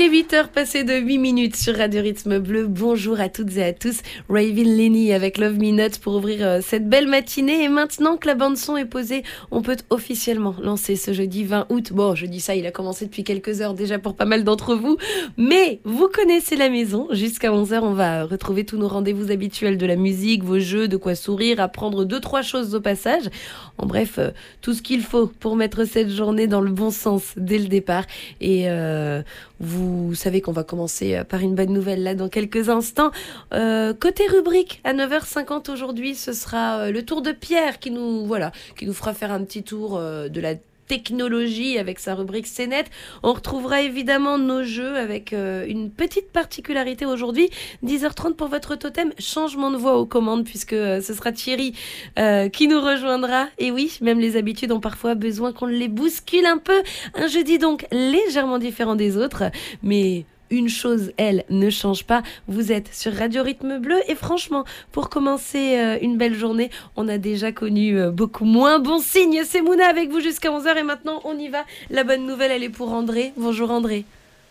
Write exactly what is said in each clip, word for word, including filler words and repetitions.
est huit heures passées de huit minutes sur Radio Rythme Bleu. Bonjour à toutes et à tous. Raven Lenny avec Love Me Not pour ouvrir euh, cette belle matinée. Et maintenant que la bande son est posée, on peut officiellement lancer ce jeudi vingt août. Bon, je dis ça, il a commencé depuis quelques heures déjà pour pas mal d'entre vous. Mais vous connaissez la maison. Jusqu'à onze heures, on va retrouver tous nos rendez-vous habituels de la musique, vos jeux, de quoi sourire, apprendre deux, trois choses au passage. En bref, euh, tout ce qu'il faut pour mettre cette journée dans le bon sens dès le départ. Et euh, vous savez qu'on va commencer par une bonne nouvelle là dans quelques instants. Euh, côté rubrique, à neuf heures cinquante aujourd'hui, ce sera euh, le tour de Pierre qui nous, voilà, qui nous fera faire un petit tour euh, de la technologie avec sa rubrique C net. On retrouvera évidemment nos jeux avec euh, une petite particularité aujourd'hui. dix heures trente pour votre totem, changement de voix aux commandes puisque euh, ce sera Thierry euh, qui nous rejoindra. Et oui, même les habitudes ont parfois besoin qu'on les bouscule un peu. Un jeudi donc légèrement différent des autres, mais une chose, elle, ne change pas. Vous êtes sur Radio Rythme Bleu et franchement, pour commencer euh, une belle journée, on a déjà connu euh, beaucoup moins bons signes. C'est Mouna avec vous jusqu'à onze heures et maintenant on y va. La bonne nouvelle, elle est pour André. Bonjour André.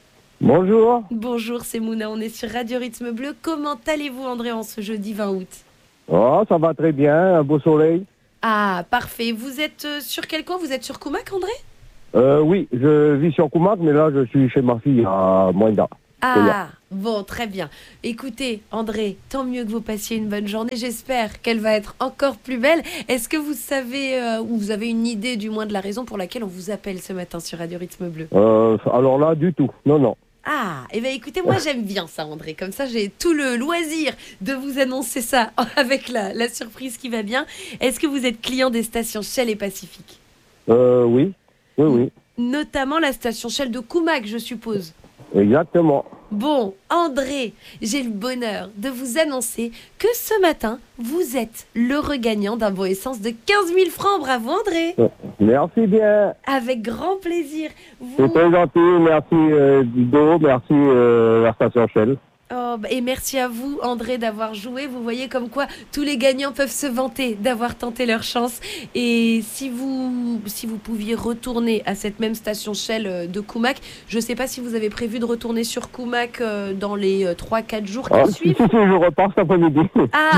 Bonjour. Bonjour, c'est Mouna. On est sur Radio Rythme Bleu. Comment allez-vous André en ce jeudi vingt août? Oh, ça va très bien, un beau soleil. Ah, parfait. Vous êtes euh, sur quel coin? Vous êtes sur Koumac, André? Euh, oui, je vis sur Koumac, mais là, je suis chez ma fille à Moinda. Ah, bon, très bien. Écoutez, André, tant mieux que vous passiez une bonne journée. J'espère qu'elle va être encore plus belle. Est-ce que vous savez, euh, ou vous avez une idée du moins de la raison pour laquelle on vous appelle ce matin sur Radio Rythme Bleu? Euh, alors là, du tout. Non, non. Ah, et eh bien écoutez, moi j'aime bien ça, André. Comme ça, j'ai tout le loisir de vous annoncer ça avec la, la surprise qui va bien. Est-ce que vous êtes client des stations Shell et Pacifique? Euh, oui. Oui, oui. Notamment la station Shell de Koumac, je suppose. Exactement. Bon, André, j'ai le bonheur de vous annoncer que ce matin, vous êtes l'heureux gagnant d'un bon essence de quinze mille francs. Bravo, André. Euh, Merci bien. Avec grand plaisir. Vous... C'est très gentil. Merci euh, Dido. Merci euh, la station Shell. Oh, et merci à vous, André, d'avoir joué. Vous voyez comme quoi tous les gagnants peuvent se vanter d'avoir tenté leur chance. Et si vous, si vous pouviez retourner à cette même station Shell de Koumac, je ne sais pas si vous avez prévu de retourner sur Koumac dans les trois quatre jours qui Ah, suivent. si, si, je repars cet après-midi. Ah,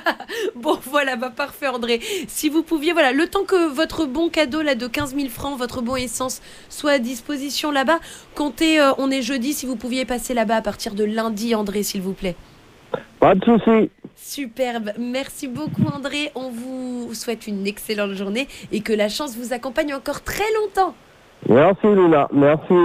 bon, voilà, bah parfait, André. Si vous pouviez, voilà, le temps que votre bon cadeau là de quinze mille francs, votre bon essence, soit à disposition là-bas, comptez, euh, on est jeudi, si vous pouviez passer là-bas à partir de lundi, André, s'il vous plaît. Pas de souci. Superbe. Merci beaucoup, André. On vous souhaite une excellente journée et que la chance vous accompagne encore très longtemps. Merci Luna. Merci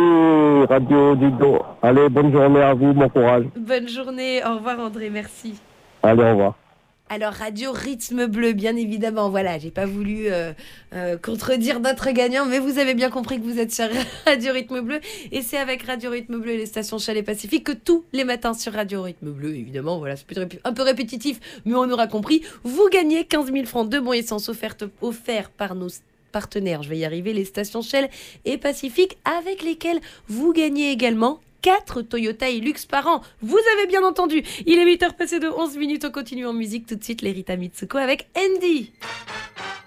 Radio Dido. Allez, bonne journée à vous, bon courage. Bonne journée. Au revoir, André. Merci. Allez, au revoir. Alors, Radio Rythme Bleu, bien évidemment. Voilà, j'ai pas voulu euh, euh, contredire notre gagnant, mais vous avez bien compris que vous êtes sur Radio Rythme Bleu. Et c'est avec Radio Rythme Bleu et les stations Shell et Pacifique que tous les matins sur Radio Rythme Bleu, évidemment, voilà, c'est peut-être un peu répétitif, mais on aura compris. Vous gagnez quinze mille francs de bons essence offertes, offerts par nos partenaires, je vais y arriver, les stations Shell et Pacifique, avec lesquels vous gagnez également quatre Toyota Hilux par an. Vous avez bien entendu. Il est huit heures passées de onze minutes. On continue en musique tout de suite. Les Rita Mitsuko avec Andy.